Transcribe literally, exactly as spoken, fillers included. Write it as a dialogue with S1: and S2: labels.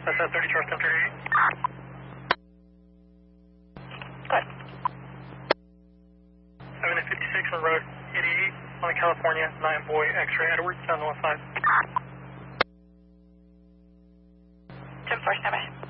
S1: That's at thirty Charles thirty-eight.
S2: Good.
S1: seven fifty-six on road eighty-eight on the California, nine boy X-ray Edwards, down the left side.
S2: ten four, stand by.